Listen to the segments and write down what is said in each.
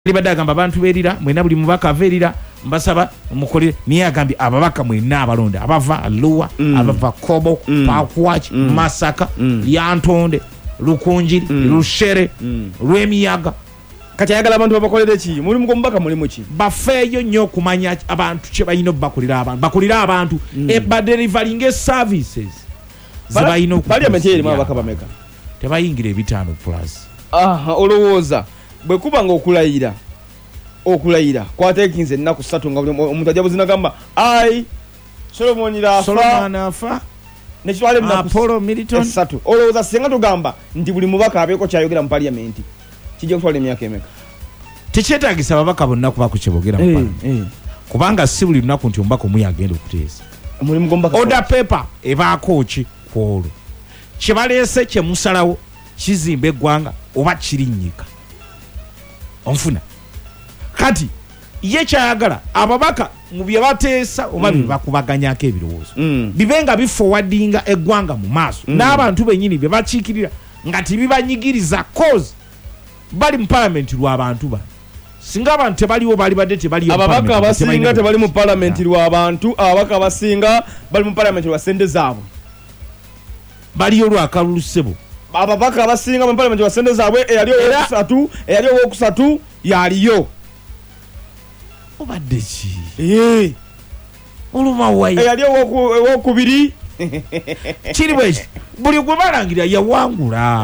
libadagamba abantu berira mwena buli mubaka averira mbasaba mukolere niye agambye ababaka mwena abalonda abava Luwa abava Kobo Pakwach Masaka Yantonde Lukunjiri Lushere Lwemiyaga kati ayagala abantu babakolere ki muri mugomubaka muri muki bafeeyo nnyo kumanya abantu kye bayina bakulira abantu eba delivering services zabayina parliament eri mabaka bameka tebayingira ebitaano plus olowooza bwe kuba nga okulayira kwatekinze ennaku 3 nga omuntu ajabuzi nagamba ai Solomon afa nekitwale Apollo Milton 3 olowooza singa tugamba nti buli mubaka abeeko kyayogera mu parliament kijja kutwala emyaka emeka tekyetaagisa ababaka bonna kuba kukyebogera mu parliament kubanga si buli lunaku nti omubaka omu yagenda okuteesa order paper ebaako ki kwolwo kyebaleese kyemusalawo kizimba eggwanga oba kirinnyika onfuna kati ye kyayagala ababaka mu bye bateesa oba bakubaganyako ebirowoozo bibenga biforwardinga eggwanga mu maaso n'abantu bennyini bye bakiikirira nga tibibanyigiriza cause bali mu parliament lw'abantu bano singa abantu tebaliwo bali badde tebaliyo ababaka abasinga tebali mu parliament lw'abantu ababaka abasinga bali mu parliament lwa sente zaabwe baliyo lwakalulussebo ababaka abasinga mu parliament lwa sente zaabwe eyali owokusatu yaliyo obadde ki olumawayo eyali owokubiri kiri bweki buli gwe balangirira yawangula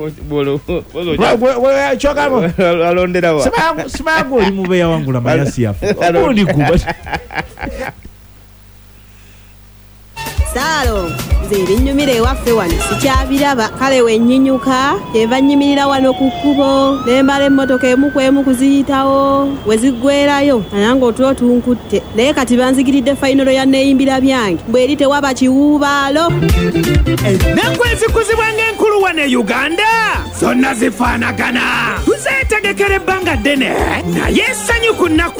alonderawa simangu oli mube yawangula mayasi yafe obundi guba Saalo nze ebinnyumira ewaffe wano sikyabiraba kale wenyinyuka eva nnyimirira wano ku kkubo nembala emmotoka emu ku emu kuziyitawo we ziggwerayo nange otulo tunkutte naye kati banzigiridde fayinolo ya neeyimbira byange bweri tewaba kiwuubaalo ennaku ezikuzibwa ng'enkulu wane Uganda zonna zifaanagana tuzeetegekera ebbanga ddene naye essanyu ku nnaku